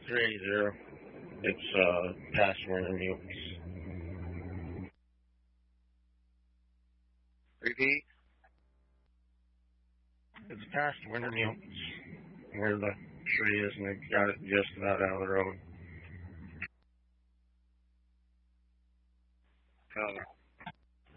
380. It's past Winter Mutants. Repeat. It's past Winter Mutants where the tree is, and they've got it just about out of the road. Oh.